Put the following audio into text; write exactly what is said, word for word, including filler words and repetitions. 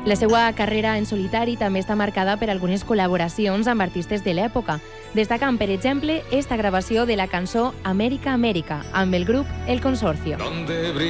La seva carrera en solitari també està marcada per algunes col·laboracions amb artistes de l'època, destacant, per exemple, esta gravació de la cançó América, América, amb el grup El Consorcio.